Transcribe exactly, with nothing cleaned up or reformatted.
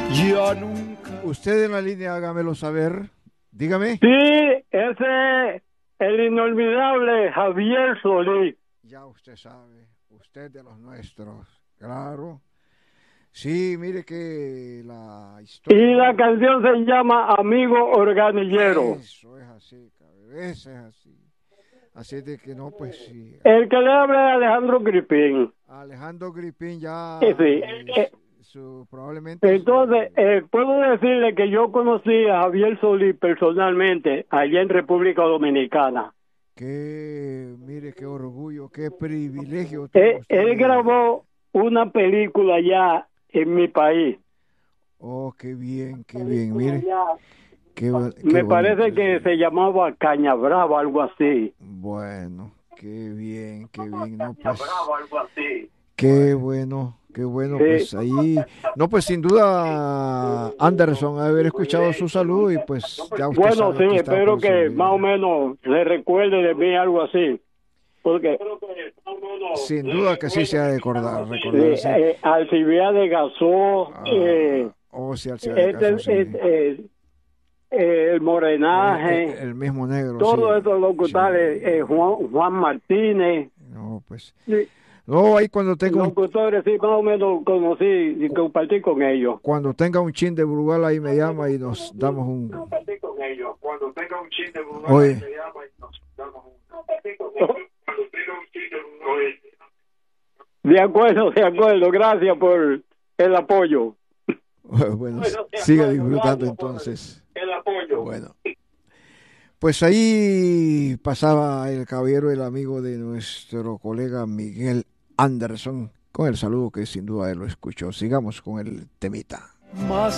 Ya nunca. Usted en la línea, hágamelo saber. Dígame. Sí, ese el inolvidable Javier Solís. Ya usted sabe, usted de los nuestros, claro. Sí, mire que la historia... Y la canción se llama Amigo Organillero. Eso es así, cabrón, eso es así. Así de que no, pues sí. El que le habla es Alejandro Gripín. Alejandro Gripín ya... Sí, sí. Eh, su, probablemente... Entonces, eh, puedo decirle que yo conocí a Javier Solís personalmente allá en República Dominicana. Qué, mire, qué orgullo, qué privilegio. Él, él grabó una película allá en mi país. Oh, qué bien, qué bien, mire. Qué, qué Me bonito. parece que se llamaba Caña Brava, algo así. Bueno, qué bien, qué bien, no, pues, Brava, algo así. qué bueno, qué bueno, sí. Pues ahí, no, pues sin duda, Anderson, haber escuchado su salud y pues ya usted bueno, sabe sí, que espero que más o menos se recuerde de mí algo así. Porque sin duda que sí se ha de acordar, recordar, sí. eh, Alcibiades Gasó, ah, eh, oh, sí, Alcibiades este, Gasó, sí. este, eh, el Morenaje, el, el, el mismo negro, todos sí, estos locutores, sí. eh, Juan, Juan Martínez. No, pues... Sí. No, ahí cuando tenga un... locutores, sí, más o menos conocí y compartí con ellos. Cuando tenga un chin de Brugal ahí me llama y nos damos un... Compartí con ellos. Cuando tenga un chin de Brugal ahí me llama y nos damos un... Compartí con ellos. Cuando tenga un chin de Brugal. De acuerdo, de acuerdo. Gracias por el apoyo. Bueno, bueno siga disfrutando entonces. El apoyo. Bueno. Pues ahí pasaba el caballero, el amigo de nuestro colega Miguel Anderson, con el saludo que sin duda él lo escuchó. Sigamos con el temita. Más